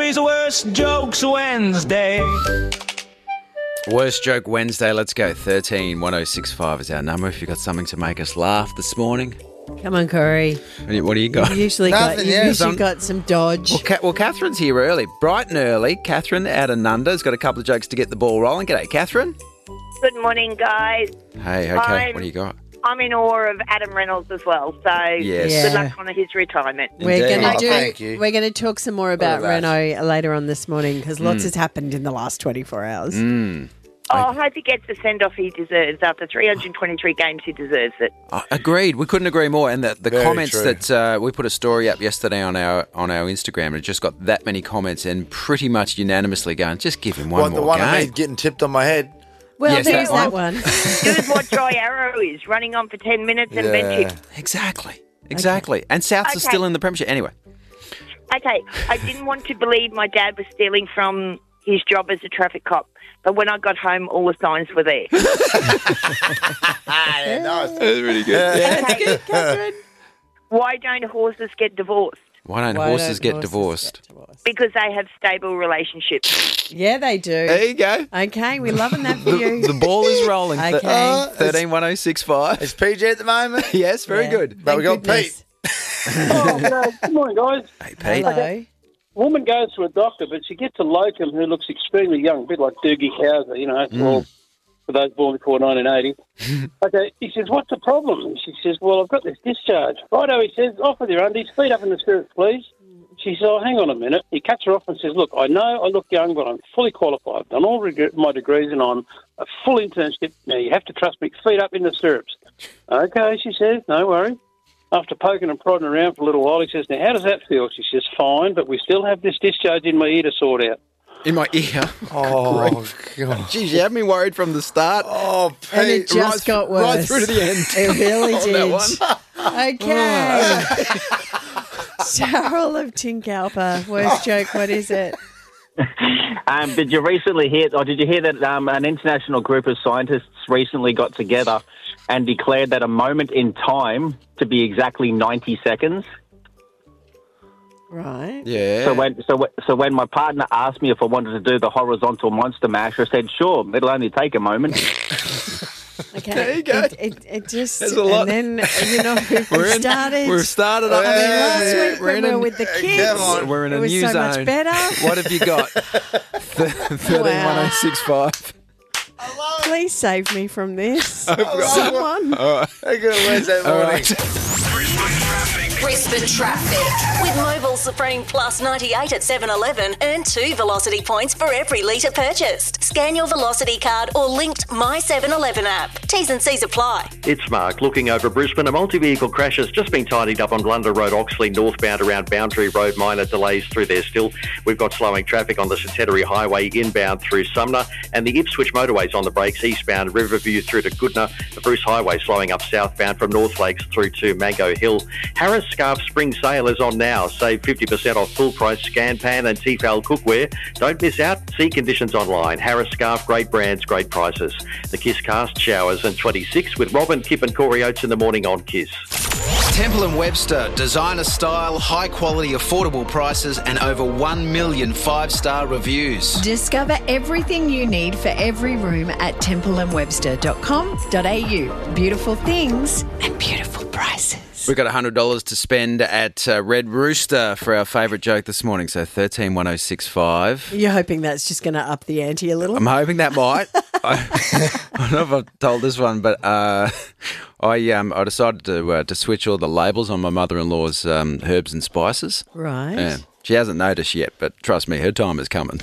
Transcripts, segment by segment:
Corey's Worst Jokes Wednesday. Worst Joke Wednesday. Let's go. 131065 is our number if you've got something to make us laugh this morning. Come on, Corey. What do you got? You've usually got some dodge. Well, Catherine's here early. Bright and early. Catherine out of Nunda's got a couple of jokes to get the ball rolling. G'day, Catherine. Good morning, guys. Hey, okay. What do you got? I'm in awe of Adam Reynolds as well, so good luck on his retirement. We're Thank going to talk some more about Renault later on this morning because lots has happened in the last 24 hours. I hope he gets the send-off he deserves. After 323 games, he deserves it. Agreed. We couldn't agree more. And the Very comments true. that we put a story up yesterday on our Instagram, and it just got that many comments and pretty much unanimously going, just give him one the more one game. I made getting tipped on my head. Well, Yes, there's that that one. This is what Dry Arrow is, running on for 10 minutes and bench him. Exactly. And Souths are still in the Premiership. Anyway. Okay, I didn't want to believe my dad was stealing from his job as a traffic cop, but when I got home, all the signs were there. Nice. That's really good. That's good, Catherine. Why don't horses get divorced? Why don't horses get divorced? Because they have stable relationships. Yeah, they do. There you go. Okay, we're loving that for you. The ball is rolling. Okay. 131065. It's PG at the moment. Yes, very Yeah. good. But we got Goodness. Good morning, guys. Hey, Pete. Hello. Woman goes to a doctor, but she gets a locum who looks extremely young, a bit like Doogie Howser, well, for those born before 1980. Okay, he says, what's the problem? And she says, well, I've got this discharge. Righto, he says, off with your undies, feet up in the stirrups, please. She says, oh, hang on a minute. He cuts her off and says, look, I know I look young, but I'm fully qualified. I've done all my degrees and on a full internship. Now, you have to trust me, feet up in the stirrups. Okay, she says, no worry. After poking and prodding around for a little while, he says, now, how does that feel? She says, fine, but we still have this discharge in my ear to sort out. In my ear. Oh, God. Jeez, you had me worried from the start. Oh, Pete. And it just got worse. Right through to the end. It really On did. that one. Okay. Cheryl of Tinkalpa. Worst joke, what is it? Did you hear that an international group of scientists recently got together and declared that a moment in time to be exactly 90 seconds? Right. Yeah. So when my partner asked me if I wanted to do the horizontal monster mash, I said, sure, it'll only take a moment. Okay. There you go. It just... There's a lot. And then, we've started... We've started up. I mean, last week when we were with the kids, Come on. We're in a it was new so zone. much better. What have you got? 131065. Please save me from this. How Someone. good was that morning? Brisbane traffic. With Mobile Supreme Plus 98 at 7-Eleven, earn 2 Velocity points for every litre purchased. Scan your Velocity card or linked My 7-Eleven app. T's and C's apply. It's Mark looking over Brisbane. A multi-vehicle crash has just been tidied up on Blunder Road, Oxley, northbound around Boundary Road. Minor delays through there still. We've got slowing traffic on the Centenary Highway inbound through Sumner, and the Ipswich motorways on the brakes eastbound Riverview through to Goodna. The Bruce Highway slowing up southbound from North Lakes through to Mango Hill. Harris Scarf Spring Sale is on now. Save 50% off full price Scan Pan and Tefal cookware. Don't miss out. See conditions online. Harris Scarf, great brands, great prices. The Kiss Cast Showers and 26 with Robin, Kip and Corey Oates in the morning on Kiss. Temple & Webster, designer style, high quality, affordable prices and over 1 million 5-star reviews. Discover everything you need for every room at templeandwebster.com.au. Beautiful things and beautiful prices. We've got $100 to spend at Red Rooster for our favourite joke this morning, so 131065. You're hoping that's just going to up the ante a little? I'm hoping that might. I don't know if I've told this one, but I decided to switch all the labels on my mother-in-law's herbs and spices. Right. Yeah. She hasn't noticed yet, but trust me, her time is coming.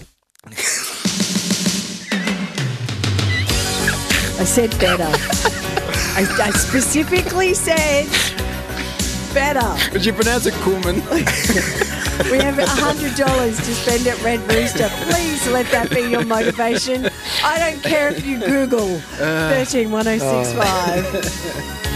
I said better. I specifically said better. But you pronounce it cumin. We have $100 to spend at Red Rooster. Please let that be your motivation. I don't care if you Google 131065.